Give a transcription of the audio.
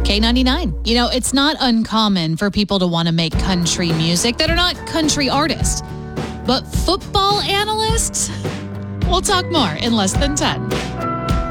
K99. You know, it's not uncommon for people to want to make country music that are not country artists. But football analysts? We'll talk more in less than 10.